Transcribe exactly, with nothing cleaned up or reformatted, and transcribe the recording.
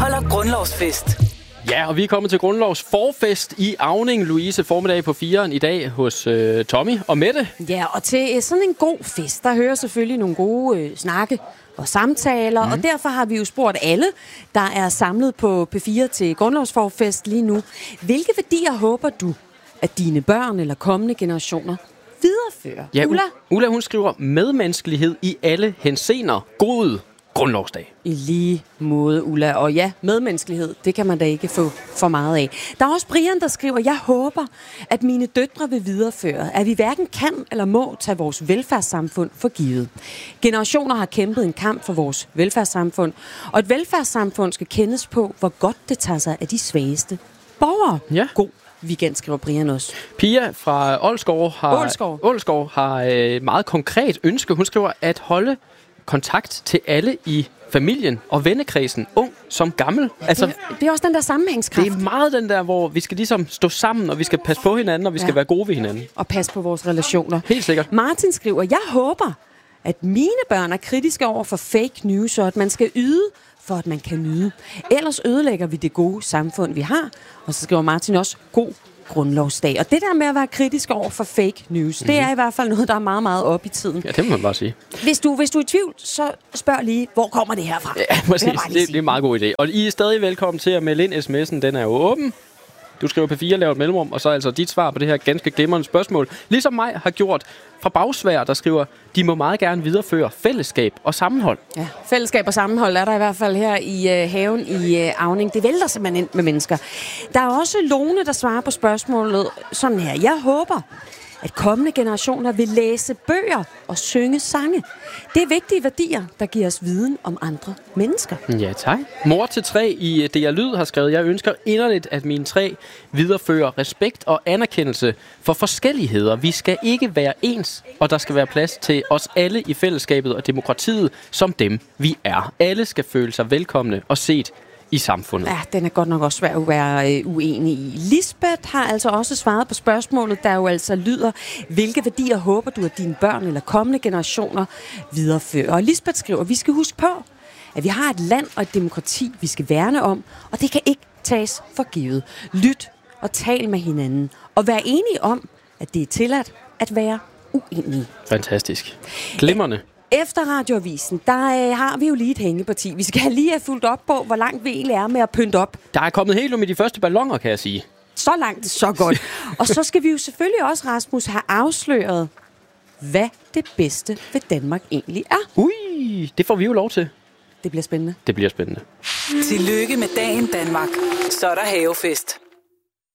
holder grundlovsfest. Ja, og vi er kommet til grundlovsforfest i Auning, Louise, formiddag på firen i dag hos øh, Tommy og Mette. Ja, og til sådan en god fest, der hører selvfølgelig nogle gode øh, snakke og samtaler, mm. og derfor har vi jo spurgt alle, der er samlet på P fire til grundlovsforfest lige nu. Hvilke værdier håber du, at dine børn eller kommende generationer viderefører? Ja, Ulla? Ulla, hun skriver medmenneskelighed i alle henseender. God grundlovsdag. I lige måde, Ulla. Og ja, medmenneskelighed, det kan man da ikke få for meget af. Der er også Brian, der skriver, jeg håber, at mine døtre vil videreføre, at vi hverken kan eller må tage vores velfærdssamfund for givet. Generationer har kæmpet en kamp for vores velfærdssamfund, og et velfærdssamfund skal kendes på, hvor godt det tager sig af de svageste borgere. Ja. God weekend, skriver Brian også. Pia fra Ålskov har, Ålskov. Ålskov har øh, meget konkret ønske. Hun skriver at holde kontakt til alle i familien og vennekredsen, ung som gammel. Ja, altså, det, det er også den der sammenhængskraft. Det er meget den der, hvor vi skal ligesom stå sammen, og vi skal passe på hinanden, og vi skal Ja. være gode ved hinanden. Og passe på vores relationer. Helt sikkert. Martin skriver, jeg håber, at mine børn er kritiske over for fake news, og at man skal yde, for at man kan nyde. Ellers ødelægger vi det gode samfund, vi har. Og så skriver Martin også, god grundlovsdag. Og det der med at være kritisk over for fake news, mm-hmm. det er i hvert fald noget, der er meget, meget op i tiden. Ja, det må man bare sige. Hvis du, hvis du er i tvivl, så spørg lige, hvor kommer det her fra? Ja, præcis. Det, Det, det er en meget god idé. Og I er stadig velkommen til at melde ind. sms'en, den er jo åben. Du skriver P fire, laver et mellemrum, og så er altså dit svar på det her ganske glimrende spørgsmål. Ligesom mig har gjort fra Bagsvær, der skriver, de må meget gerne videreføre fællesskab og sammenhold. Ja, fællesskab og sammenhold er der i hvert fald her i uh, haven i uh, Auning. Det vælter simpelthen ind med mennesker. Der er også Lone, der svarer på spørgsmålet sådan her. Jeg håber, at kommende generationer vil læse bøger og synge sange. Det er vigtige værdier, der giver os viden om andre mennesker. Ja, tak. Mor til tre i D R Lyd har skrevet, jeg ønsker inderligt, at mine tre viderefører respekt og anerkendelse for forskelligheder. Vi skal ikke være ens, og der skal være plads til os alle i fællesskabet og demokratiet som dem, vi er. Alle skal føle sig velkomne og set i samfundet. Ja, den er godt nok også svær at være øh, uenig i. Lisbeth har altså også svaret på spørgsmålet, der jo altså lyder, hvilke værdier håber du, at dine børn eller kommende generationer viderefører? Og Lisbeth skriver, vi skal huske på, at vi har et land og et demokrati, vi skal værne om, og det kan ikke tages for givet. Lyt og tal med hinanden, og vær enige om, at det er tilladt at være uenige. Fantastisk. Glimrende. Efter Radioavisen, der øh, har vi jo lige et hængeparti. Vi skal lige have fulgt op på, hvor langt vi egentlig er med at pynte op. Der er kommet helt om i de første balloner, kan jeg sige. Så langt, så godt. Og så skal vi jo selvfølgelig også, Rasmus, have afsløret, hvad det bedste ved Danmark egentlig er. Ui, det får vi jo lov til. Det bliver spændende. Det bliver spændende. Tillykke med dagen, Danmark. Så er der havefest.